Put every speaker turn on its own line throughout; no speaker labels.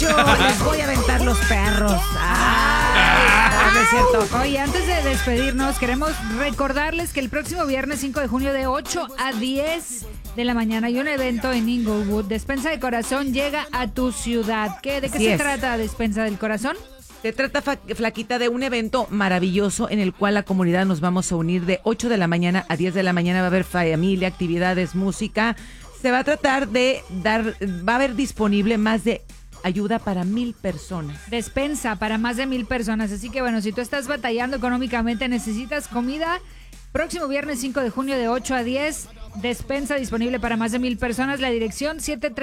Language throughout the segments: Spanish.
borracho, les voy a aventar los perros. No es cierto.
Oye, antes de despedirnos, queremos recordarles que el próximo viernes 5 de junio de 8 a 10 de la mañana hay un evento en Inglewood. Despensa de Corazón llega a tu ciudad. ¿De qué se trata Despensa del Corazón?
Se trata, Flaquita, de un evento maravilloso en el cual la comunidad nos vamos a unir de 8 de la mañana a 10 de la mañana. Va a haber familia, actividades, música. Se va a tratar de va a haber disponible más de ayuda para 1,000 personas.
Despensa para más de 1,000 personas. Así que bueno, si tú estás batallando económicamente, necesitas comida, próximo viernes 5 de junio de 8 a 10, despensa disponible para más de 1,000 personas. La dirección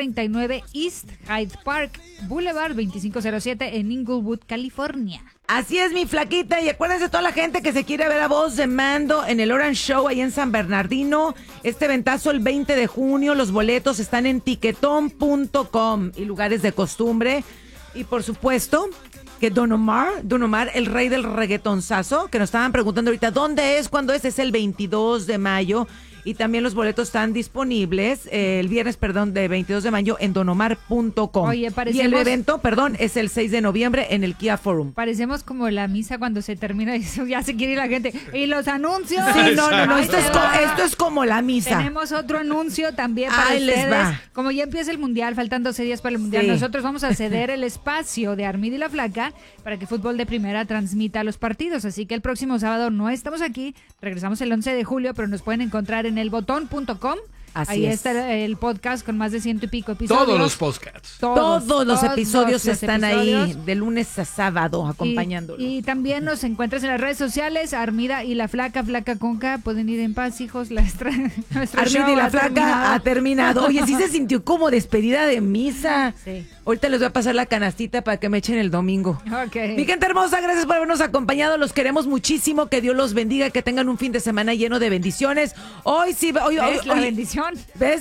739 East Hyde Park Boulevard 2507 en Inglewood, California.
Así es, mi Flaquita, y acuérdense toda la gente que se quiere ver a Voz de Mando en el Orange Show ahí en San Bernardino. Este eventazo el 20 de junio, los boletos están en tiquetón.com y lugares de costumbre. Y por supuesto que Don Omar, el rey del reggaetonzazo, que nos estaban preguntando ahorita, ¿dónde es? ¿Cuándo es? Es el 22 de mayo. Y también los boletos están disponibles el viernes, de 22 de mayo en donomar.com.
Oye,
y el evento, es el 6 de noviembre en el Kia Forum.
Parecemos como la misa cuando se termina y ya se quiere ir la gente. Y los anuncios.
Sí, no, esto es como la misa.
Tenemos otro anuncio también para
ustedes. Les va.
Como ya empieza el Mundial, faltan 12 días para el Mundial, nosotros vamos a ceder el espacio de Armida y la Flaca para que Fútbol de Primera transmita los partidos. Así que el próximo sábado no estamos aquí, regresamos el 11 de julio, pero nos pueden encontrar en elbotón.com. Ahí está el podcast con más de 100 y pico episodios.
Todos los podcasts.
Todos los episodios están ahí de lunes a sábado acompañándolos.
Y también nos encuentras en las redes sociales, Armida y la Flaca, Flaca con K. Pueden ir en paz, hijos. Nuestro
Armida y la Flaca ha terminado. Oye, sí se sintió como despedida de misa.
Sí.
Ahorita les voy a pasar la canastita para que me echen el domingo.
Okay.
Mi gente hermosa, gracias por habernos acompañado. Los queremos muchísimo. Que Dios los bendiga. Que tengan un fin de semana lleno de bendiciones. Hoy sí, hoy
la bendición.
¿Ves?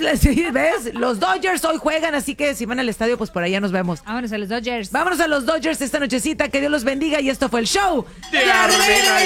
Los Dodgers hoy juegan, así que si van al estadio, pues por allá nos vemos.
Vámonos a los Dodgers.
Vámonos a los Dodgers esta nochecita. Que Dios los bendiga. Y esto fue el show
de Armida.